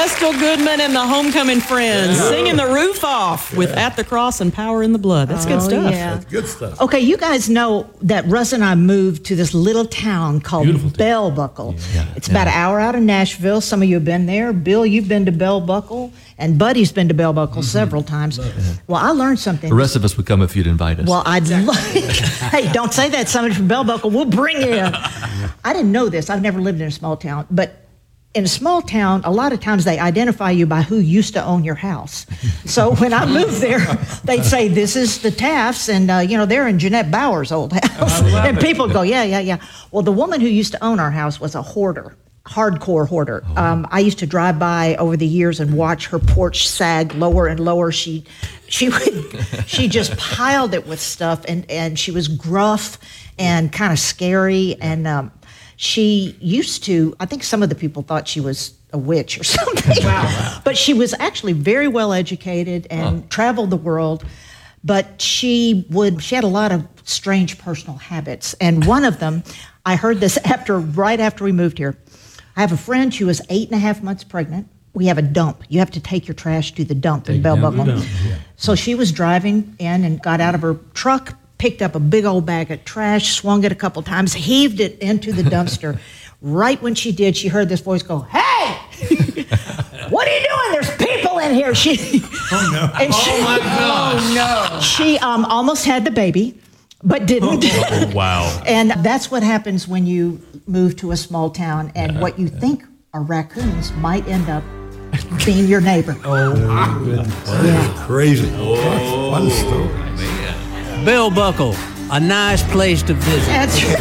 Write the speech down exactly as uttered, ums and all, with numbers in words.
Vestal Goodman and the Homecoming Friends Yeah. singing the roof off with At the Cross and Power in the Blood. That's good Oh, stuff. yeah. That's good stuff. Okay, you guys know that Russ and I moved to this little town called Beautiful town. Bell Buckle. Yeah. It's about an hour out of Nashville. Some of you have been there. Bill, you've been to Bell Buckle, and Buddy's been to Bell Buckle several times. Well, I learned something. The rest of us would come if you'd invite us. Well, I'd love. Hey, don't say that. Somebody from Bell Buckle, we'll bring you in. I didn't know this. I've never lived in a small town, but in a small town, a lot of times they identify you by who used to own your house. So when I moved there, they'd say, "This is the Tafts," and uh, you know they're in Jeanette Bauer's old house. And people go, "Yeah, yeah, yeah." Well, the woman who used to own our house was a hoarder. Hardcore hoarder. Um, I used to drive by over the years and watch her porch sag lower and lower. She, she would, she just piled it with stuff, and and she was gruff and kind of scary. And um, she used to. I think some of the people thought she was a witch or something. Wow. But she was actually very well educated and Huh. traveled the world. But she would. She had a lot of strange personal habits, and one of them, I heard this after right after we moved here. I have a friend who was eight and a half months pregnant. We have a dump. You have to take your trash to the dump in Take Bell it down to Buckle. the dump, yeah. So she was driving in and got out of her truck, picked up a big old bag of trash, swung it a couple times, heaved it into the dumpster. Right when she did, she heard this voice go, "Hey, what are you doing? There's people in here." She, Oh, no. and she, Oh, my gosh. no. She um, almost had the baby, but didn't. Oh, wow. And that's what happens when you move to a small town, and what you think are raccoons might end up being your neighbor. Oh, my goodness. Yeah. Crazy. What a story. Bell Buckle, a nice place to visit. That's